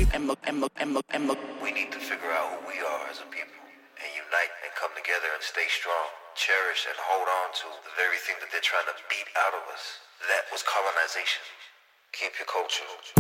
We need to figure out who we are as a people and unite and come together and stay strong. Cherish and hold on to the very thing that they're trying to beat out of us. That was colonization. Keep your culture.